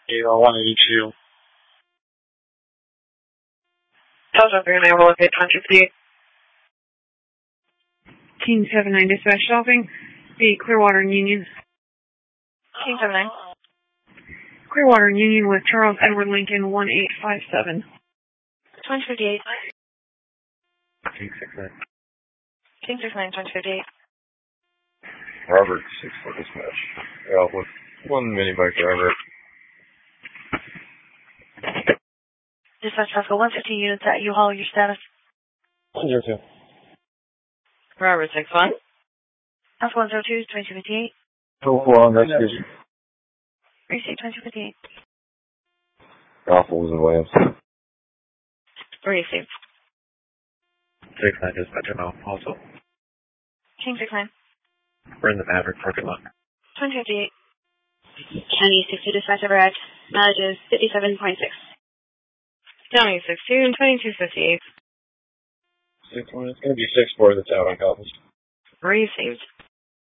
182. Delta 39 will locate 158. King 79 dispatch shopping. The Clearwater and Union. King 79. Clearwater and Union with Charles Edward Lincoln 1857. 158. King 69. King 69, 158. Robert 6-4 dispatch. With one mini bike driver. Dispatch Pascal 150 units at U-Haul, your status. 102. Robert 61. Pascal 102, 2258. Rescue. Receive 2258. Alpha was in Williams. Receive. 69 dispatcher now, also. King 69. We're in the Maverick parking lot. 158. County 60 dispatch overhead. Mileage is 57.6. County 62 and 2258. 6-1, it's going to be 6-4 that's out on copies. Received.